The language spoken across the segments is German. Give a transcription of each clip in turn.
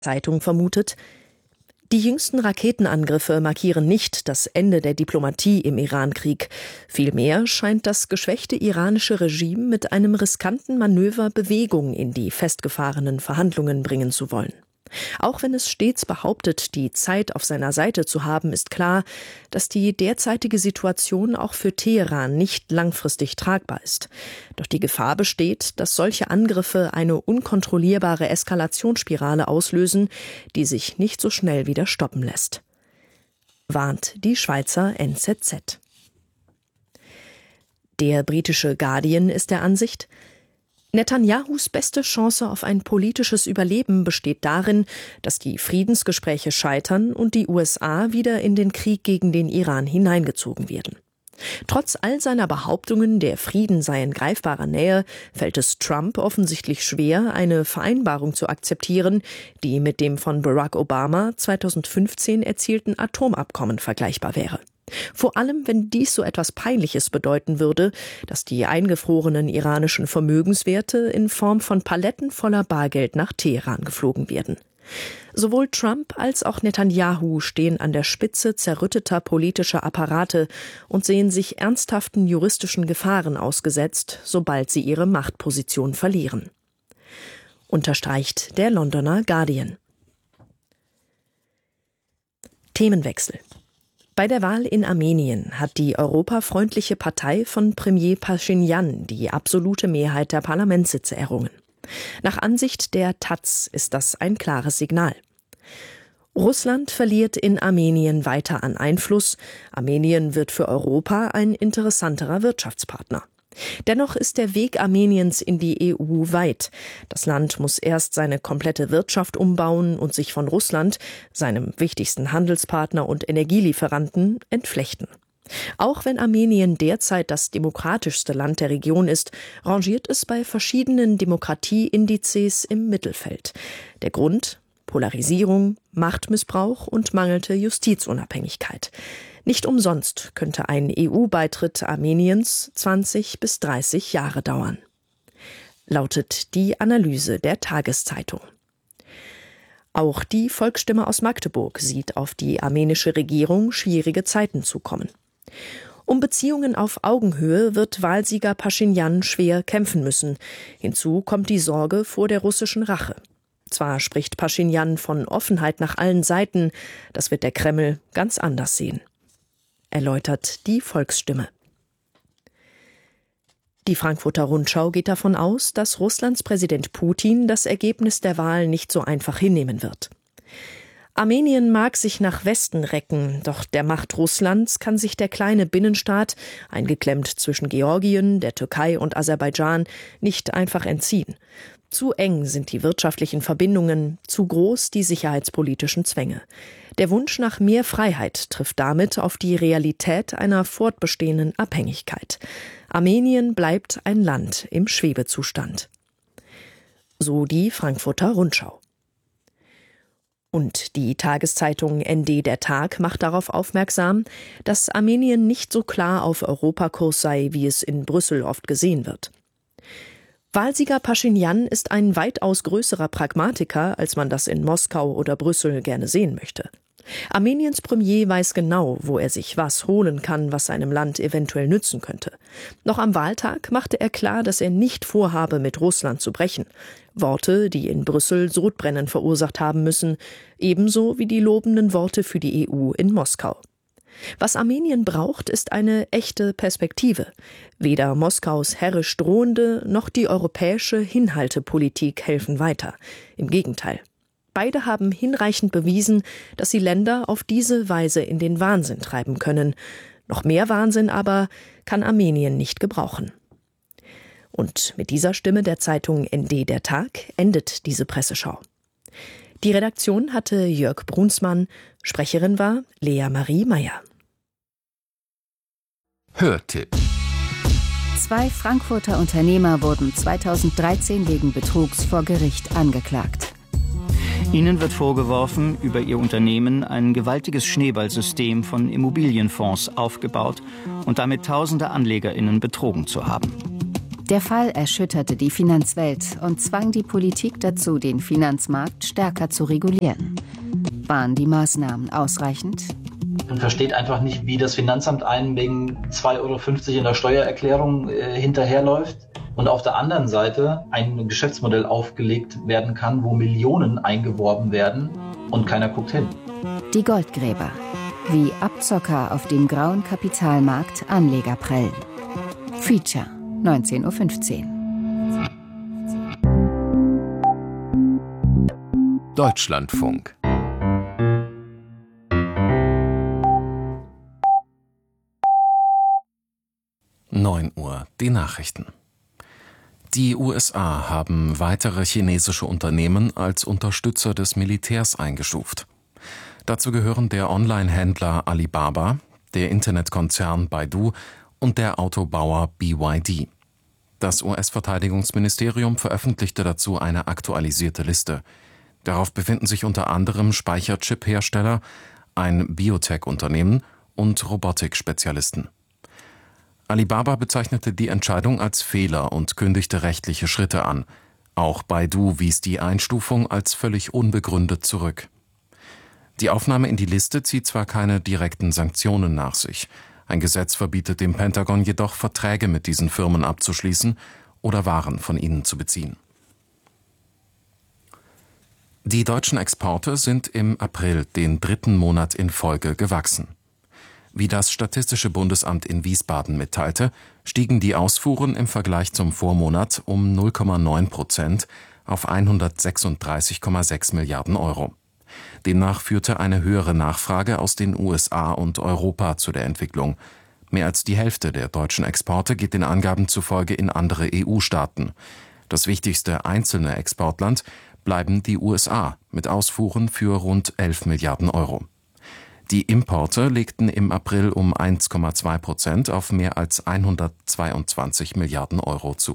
Zeitung vermutet, die jüngsten Raketenangriffe markieren nicht das Ende der Diplomatie im Iran-Krieg. Vielmehr scheint das geschwächte iranische Regime mit einem riskanten Manöver Bewegung in die festgefahrenen Verhandlungen bringen zu wollen. Auch wenn es stets behauptet, die Zeit auf seiner Seite zu haben, ist klar, dass die derzeitige Situation auch für Teheran nicht langfristig tragbar ist. Doch die Gefahr besteht, dass solche Angriffe eine unkontrollierbare Eskalationsspirale auslösen, die sich nicht so schnell wieder stoppen lässt. Warnt die Schweizer NZZ. Der britische Guardian ist der Ansicht, Netanyahus beste Chance auf ein politisches Überleben besteht darin, dass die Friedensgespräche scheitern und die USA wieder in den Krieg gegen den Iran hineingezogen werden. Trotz all seiner Behauptungen, der Frieden sei in greifbarer Nähe, fällt es Trump offensichtlich schwer, eine Vereinbarung zu akzeptieren, die mit dem von Barack Obama 2015 erzielten Atomabkommen vergleichbar wäre. Vor allem, wenn dies so etwas Peinliches bedeuten würde, dass die eingefrorenen iranischen Vermögenswerte in Form von Paletten voller Bargeld nach Teheran geflogen werden. Sowohl Trump als auch Netanyahu stehen an der Spitze zerrütteter politischer Apparate und sehen sich ernsthaften juristischen Gefahren ausgesetzt, sobald sie ihre Machtposition verlieren. Unterstreicht der Londoner Guardian. Themenwechsel. Bei der Wahl in Armenien hat die europafreundliche Partei von Premier Paschinjan die absolute Mehrheit der Parlamentssitze errungen. Nach Ansicht der taz ist das ein klares Signal. Russland verliert in Armenien weiter an Einfluss. Armenien wird für Europa ein interessanterer Wirtschaftspartner. Dennoch ist der Weg Armeniens in die EU weit. Das Land muss erst seine komplette Wirtschaft umbauen und sich von Russland, seinem wichtigsten Handelspartner und Energielieferanten, entflechten. Auch wenn Armenien derzeit das demokratischste Land der Region ist, rangiert es bei verschiedenen Demokratieindizes im Mittelfeld. Der Grund? Polarisierung, Machtmissbrauch und mangelnde Justizunabhängigkeit. Nicht umsonst könnte ein EU-Beitritt Armeniens 20 bis 30 Jahre dauern. Lautet die Analyse der Tageszeitung. Auch die Volksstimme aus Magdeburg sieht auf die armenische Regierung schwierige Zeiten zukommen. Um Beziehungen auf Augenhöhe wird Wahlsieger Paschinjan schwer kämpfen müssen. Hinzu kommt die Sorge vor der russischen Rache. Zwar spricht Paschinjan von Offenheit nach allen Seiten, das wird der Kreml ganz anders sehen. Erläutert die Volksstimme. Die Frankfurter Rundschau geht davon aus, dass Russlands Präsident Putin das Ergebnis der Wahl nicht so einfach hinnehmen wird. Armenien mag sich nach Westen recken, doch der Macht Russlands kann sich der kleine Binnenstaat, eingeklemmt zwischen Georgien, der Türkei und Aserbaidschan, nicht einfach entziehen. Zu eng sind die wirtschaftlichen Verbindungen, zu groß die sicherheitspolitischen Zwänge. Der Wunsch nach mehr Freiheit trifft damit auf die Realität einer fortbestehenden Abhängigkeit. Armenien bleibt ein Land im Schwebezustand. So die Frankfurter Rundschau. Und die Tageszeitung ND Der Tag macht darauf aufmerksam, dass Armenien nicht so klar auf Europakurs sei, wie es in Brüssel oft gesehen wird. Wahlsieger Paschinjan ist ein weitaus größerer Pragmatiker, als man das in Moskau oder Brüssel gerne sehen möchte. Armeniens Premier weiß genau, wo er sich was holen kann, was seinem Land eventuell nützen könnte. Noch am Wahltag machte er klar, dass er nicht vorhabe, mit Russland zu brechen. Worte, die in Brüssel Sodbrennen verursacht haben müssen, ebenso wie die lobenden Worte für die EU in Moskau. Was Armenien braucht, ist eine echte Perspektive. Weder Moskaus herrisch drohende noch die europäische Hinhaltepolitik helfen weiter. Im Gegenteil. Beide haben hinreichend bewiesen, dass sie Länder auf diese Weise in den Wahnsinn treiben können. Noch mehr Wahnsinn aber kann Armenien nicht gebrauchen. Und mit dieser Stimme der Zeitung ND Der Tag endet diese Presseschau. Die Redaktion hatte Jörg Brunsmann, Sprecherin war Lea Marie Meyer. Hörtipp. 2 Frankfurter Unternehmer wurden 2013 wegen Betrugs vor Gericht angeklagt. Ihnen wird vorgeworfen, über ihr Unternehmen ein gewaltiges Schneeballsystem von Immobilienfonds aufgebaut und damit tausende AnlegerInnen betrogen zu haben. Der Fall erschütterte die Finanzwelt und zwang die Politik dazu, den Finanzmarkt stärker zu regulieren. Waren die Maßnahmen ausreichend? Man versteht einfach nicht, wie das Finanzamt einen wegen 2,50 € in der Steuererklärung hinterherläuft und auf der anderen Seite ein Geschäftsmodell aufgelegt werden kann, wo Millionen eingeworben werden und keiner guckt hin. Die Goldgräber. Wie Abzocker auf dem grauen Kapitalmarkt Anleger prellen. Feature, 19:15 Uhr. Deutschlandfunk. Uhr, die Nachrichten. Die USA haben weitere chinesische Unternehmen als Unterstützer des Militärs eingestuft. Dazu gehören der Online-Händler Alibaba, der Internetkonzern Baidu und der Autobauer BYD. Das US-Verteidigungsministerium veröffentlichte dazu eine aktualisierte Liste. Darauf befinden sich unter anderem Speicherchip-Hersteller, ein Biotech-Unternehmen und Robotik-Spezialisten. Alibaba bezeichnete die Entscheidung als Fehler und kündigte rechtliche Schritte an. Auch Baidu wies die Einstufung als völlig unbegründet zurück. Die Aufnahme in die Liste zieht zwar keine direkten Sanktionen nach sich. Ein Gesetz verbietet dem Pentagon jedoch, Verträge mit diesen Firmen abzuschließen oder Waren von ihnen zu beziehen. Die deutschen Exporte sind im April den 3. Monat in Folge gewachsen. Wie das Statistische Bundesamt in Wiesbaden mitteilte, stiegen die Ausfuhren im Vergleich zum Vormonat um 0,9% auf 136,6 Milliarden Euro. Demnach führte eine höhere Nachfrage aus den USA und Europa zu der Entwicklung. Mehr als die Hälfte der deutschen Exporte geht den Angaben zufolge in andere EU-Staaten. Das wichtigste einzelne Exportland bleiben die USA mit Ausfuhren für rund 11 Milliarden Euro. Die Importe legten im April um 1,2% auf mehr als 122 Milliarden Euro zu.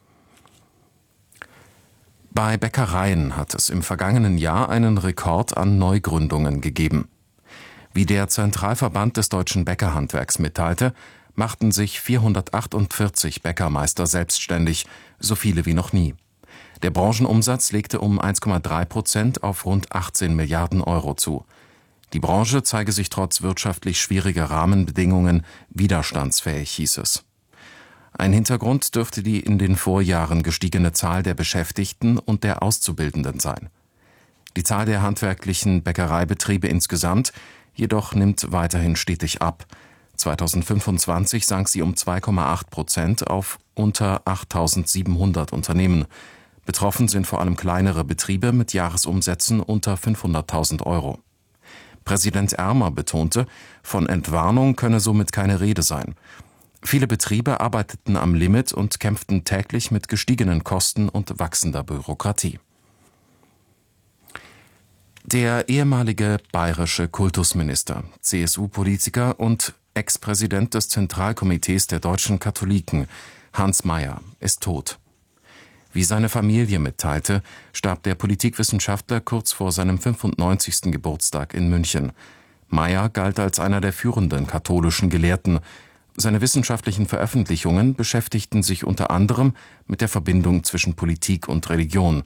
Bei Bäckereien hat es im vergangenen Jahr einen Rekord an Neugründungen gegeben. Wie der Zentralverband des deutschen Bäckerhandwerks mitteilte, machten sich 448 Bäckermeister selbstständig, so viele wie noch nie. Der Branchenumsatz legte um 1,3% auf rund 18 Milliarden Euro zu. Die Branche zeige sich trotz wirtschaftlich schwieriger Rahmenbedingungen widerstandsfähig, hieß es. Ein Hintergrund dürfte die in den Vorjahren gestiegene Zahl der Beschäftigten und der Auszubildenden sein. Die Zahl der handwerklichen Bäckereibetriebe insgesamt jedoch nimmt weiterhin stetig ab. 2025 sank sie um 2,8% auf unter 8.700 Unternehmen. Betroffen sind vor allem kleinere Betriebe mit Jahresumsätzen unter 500.000 Euro. Präsident Ermer betonte, von Entwarnung könne somit keine Rede sein. Viele Betriebe arbeiteten am Limit und kämpften täglich mit gestiegenen Kosten und wachsender Bürokratie. Der ehemalige bayerische Kultusminister, CSU-Politiker und Ex-Präsident des Zentralkomitees der deutschen Katholiken, Hans Mayer, ist tot. Wie seine Familie mitteilte, starb der Politikwissenschaftler kurz vor seinem 95. Geburtstag in München. Mayer galt als einer der führenden katholischen Gelehrten. Seine wissenschaftlichen Veröffentlichungen beschäftigten sich unter anderem mit der Verbindung zwischen Politik und Religion.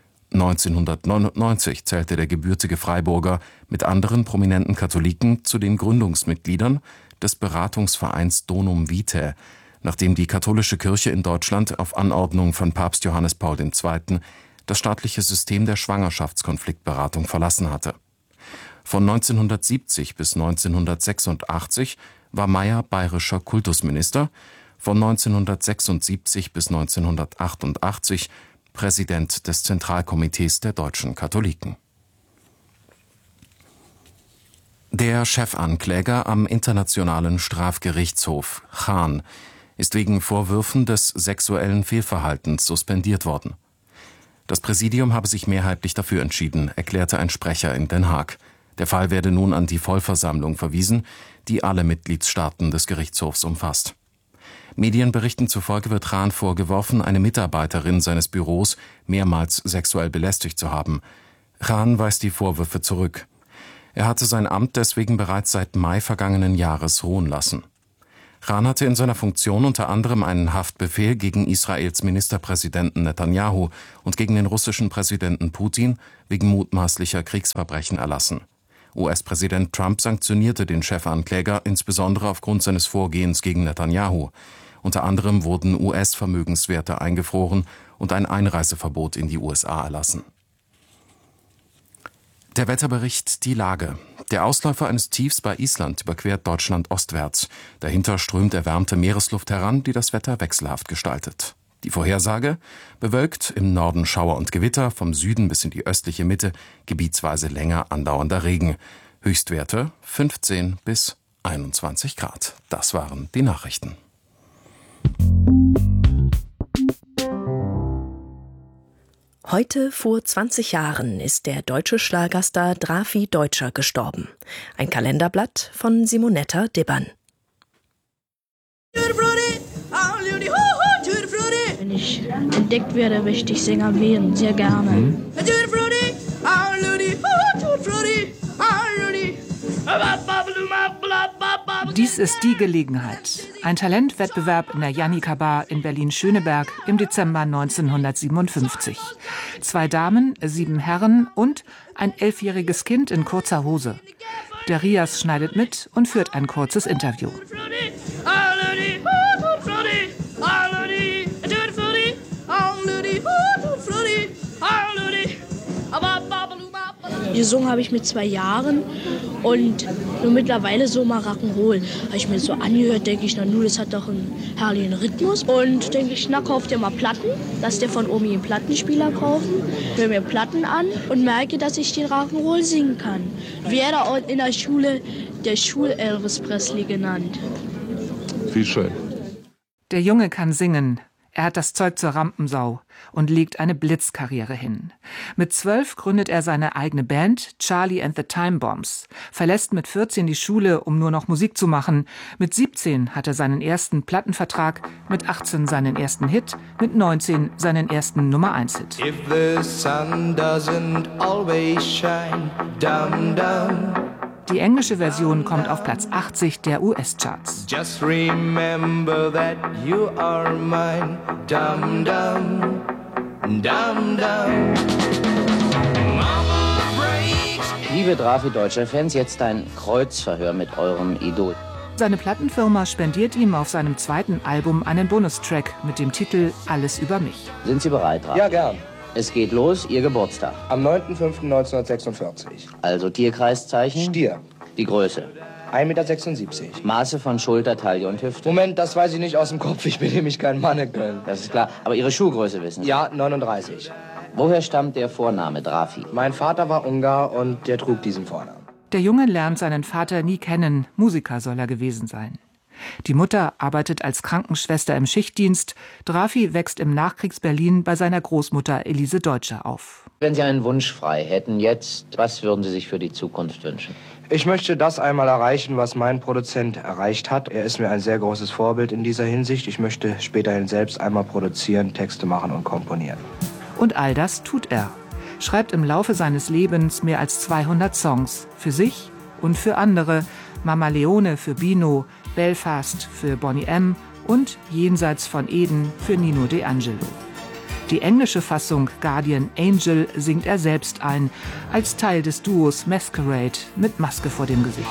1999 zählte der gebürtige Freiburger mit anderen prominenten Katholiken zu den Gründungsmitgliedern des Beratungsvereins Donum Vitae, nachdem die katholische Kirche in Deutschland auf Anordnung von Papst Johannes Paul II. Das staatliche System der Schwangerschaftskonfliktberatung verlassen hatte. Von 1970 bis 1986 war Mayer bayerischer Kultusminister, von 1976 bis 1988 Präsident des Zentralkomitees der deutschen Katholiken. Der Chefankläger am Internationalen Strafgerichtshof, Chan, ist wegen Vorwürfen des sexuellen Fehlverhaltens suspendiert worden. Das Präsidium habe sich mehrheitlich dafür entschieden, erklärte ein Sprecher in Den Haag. Der Fall werde nun an die Vollversammlung verwiesen, die alle Mitgliedstaaten des Gerichtshofs umfasst. Medienberichten zufolge wird Chan vorgeworfen, eine Mitarbeiterin seines Büros mehrmals sexuell belästigt zu haben. Chan weist die Vorwürfe zurück. Er hatte sein Amt deswegen bereits seit Mai vergangenen Jahres ruhen lassen. Rahn hatte in seiner Funktion unter anderem einen Haftbefehl gegen Israels Ministerpräsidenten Netanyahu und gegen den russischen Präsidenten Putin wegen mutmaßlicher Kriegsverbrechen erlassen. US-Präsident Trump sanktionierte den Chefankläger insbesondere aufgrund seines Vorgehens gegen Netanyahu. Unter anderem wurden US-Vermögenswerte eingefroren und ein Einreiseverbot in die USA erlassen. Der Wetterbericht, die Lage. Der Ausläufer eines Tiefs bei Island überquert Deutschland ostwärts. Dahinter strömt erwärmte Meeresluft heran, die das Wetter wechselhaft gestaltet. Die Vorhersage: bewölkt, im Norden Schauer und Gewitter, vom Süden bis in die östliche Mitte gebietsweise länger andauernder Regen. Höchstwerte 15 bis 21 Grad. Das waren die Nachrichten. Heute vor 20 Jahren ist der deutsche Schlagerstar Drafi Deutscher gestorben. Ein Kalenderblatt von Simonetta Dibbern. Wenn ich entdeckt werde, möchte ich Sänger werden, sehr gerne. Dies ist die Gelegenheit. Ein Talentwettbewerb in der Jannika Bar in Berlin-Schöneberg im Dezember 1957. 2 Damen, 7 Herren und ein 11-jähriges Kind in kurzer Hose. Der Rias schneidet mit und führt ein kurzes Interview. Gesungen habe ich mit 2 Jahren und nur mittlerweile so mal Rock'n'Roll. Habe ich mir so angehört, denke ich, na nu, das hat doch einen herrlichen Rhythmus. Und denke ich, na, kauft ihr mal Platten, lasst ihr von Omi einen Plattenspieler kaufen, höre mir Platten an und merke, dass ich den Rock'n'Roll singen kann. Werde auch in der Schule der Schul-Elvis Presley genannt. Wie schön. Der Junge kann singen. Er hat das Zeug zur Rampensau und legt eine Blitzkarriere hin. Mit 12 gründet er seine eigene Band, Charlie and the Time Bombs, verlässt mit 14 die Schule, um nur noch Musik zu machen. Mit 17 hat er seinen ersten Plattenvertrag, mit 18 seinen ersten Hit, mit 19 seinen ersten Nummer-1-Hit. If the sun doesn't always shine, dum dum. Die englische Version kommt auf Platz 80 der US-Charts. Just remember that you are mine, dum dum, dum dum. Mama breaks. Liebe Drafi Deutscher Fans, jetzt ein Kreuzverhör mit eurem Idol. Seine Plattenfirma spendiert ihm auf seinem 2. Album einen Bonustrack mit dem Titel Alles über mich. Sind Sie bereit, Drafi? Ja, gern. Es geht los, Ihr Geburtstag. Am 9.05.1946. Also Tierkreiszeichen? Stier. Die Größe? 1,76 Meter. Maße von Schulter, Taille und Hüfte? Moment, das weiß ich nicht aus dem Kopf. Ich bin nämlich kein Mannequin. Das ist klar. Aber Ihre Schuhgröße wissen Sie? Ja, 39. Woher stammt der Vorname Drafi? Mein Vater war Ungar und der trug diesen Vornamen. Der Junge lernt seinen Vater nie kennen. Musiker soll er gewesen sein. Die Mutter arbeitet als Krankenschwester im Schichtdienst. Drafi wächst im Nachkriegs-Berlin bei seiner Großmutter Elise Deutscher auf. Wenn Sie einen Wunsch frei hätten jetzt, was würden Sie sich für die Zukunft wünschen? Ich möchte das einmal erreichen, was mein Produzent erreicht hat. Er ist mir ein sehr großes Vorbild in dieser Hinsicht. Ich möchte späterhin selbst einmal produzieren, Texte machen und komponieren. Und all das tut er. Schreibt im Laufe seines Lebens mehr als 200 Songs. Für sich und für andere. Mama Leone für Bino, Belfast für Boney M. und Jenseits von Eden für Nino D'Angelo. Die englische Fassung Guardian Angel singt er selbst ein, als Teil des Duos Masquerade mit Maske vor dem Gesicht.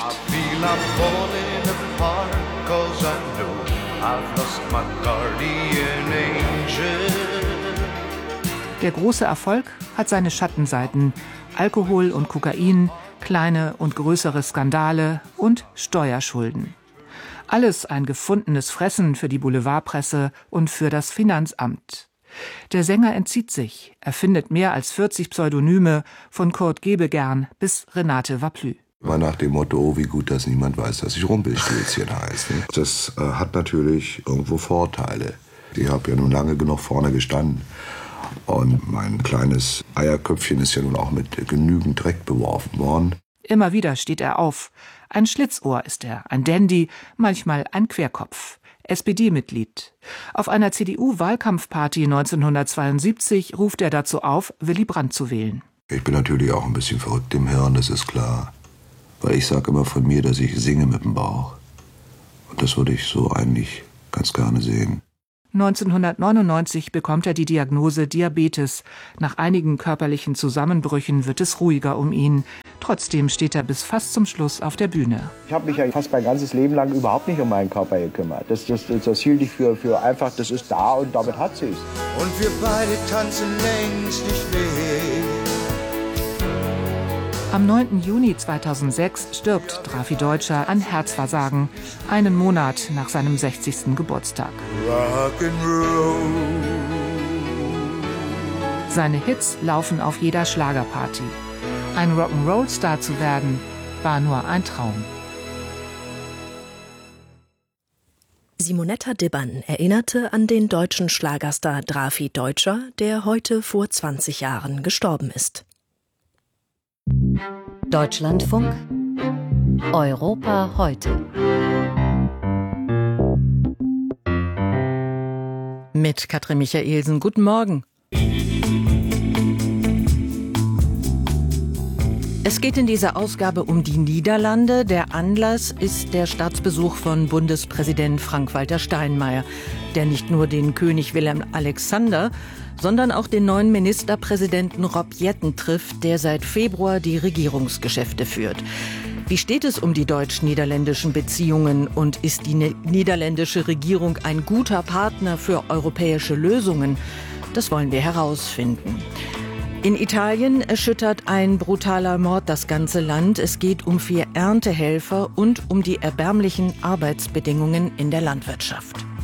Der große Erfolg hat seine Schattenseiten: Alkohol und Kokain, kleine und größere Skandale und Steuerschulden. Alles ein gefundenes Fressen für die Boulevardpresse und für das Finanzamt. Der Sänger entzieht sich. Er findet mehr als 40 Pseudonyme, von Kurt Gebegern bis Renate Vaplü. Mal nach dem Motto, oh, wie gut, dass niemand weiß, dass ich Rumpelstilzchen heiße. Das hat natürlich irgendwo Vorteile. Ich habe ja nun lange genug vorne gestanden. Und mein kleines Eierköpfchen ist ja nun auch mit genügend Dreck beworfen worden. Immer wieder steht er auf. Ein Schlitzohr ist er, ein Dandy, manchmal ein Querkopf. SPD-Mitglied. Auf einer CDU-Wahlkampfparty 1972 ruft er dazu auf, Willy Brandt zu wählen. Ich bin natürlich auch ein bisschen verrückt im Hirn, das ist klar. Weil ich sage immer von mir, dass ich singe mit dem Bauch. Und das würde ich so eigentlich ganz gerne sehen. 1999 bekommt er die Diagnose Diabetes. Nach einigen körperlichen Zusammenbrüchen wird es ruhiger um ihn. Trotzdem steht er bis fast zum Schluss auf der Bühne. Ich habe mich ja fast mein ganzes Leben lang überhaupt nicht um meinen Körper gekümmert. Das hielt ich für einfach, das ist da und damit hat sie's. Und wir beide tanzen längst nicht mehr. Am 9. Juni 2006 stirbt Drafi Deutscher an Herzversagen, einen Monat nach seinem 60. Geburtstag. Seine Hits laufen auf jeder Schlagerparty. Ein Rock'n'Roll-Star zu werden, war nur ein Traum. Simonetta Dibbern erinnerte an den deutschen Schlagerstar Drafi Deutscher, der heute vor 20 Jahren gestorben ist. Deutschlandfunk Europa heute. Mit Katrin Michaelsen. Guten Morgen. Es geht in dieser Ausgabe um die Niederlande. Der Anlass ist der Staatsbesuch von Bundespräsident Frank-Walter Steinmeier, der nicht nur den König Willem-Alexander, sondern auch den neuen Ministerpräsidenten Rob Jetten trifft, der seit Februar die Regierungsgeschäfte führt. Wie steht es um die deutsch-niederländischen Beziehungen und ist die niederländische Regierung ein guter Partner für europäische Lösungen? Das wollen wir herausfinden. In Italien erschüttert ein brutaler Mord das ganze Land. Es geht um 4 Erntehelfer und um die erbärmlichen Arbeitsbedingungen in der Landwirtschaft.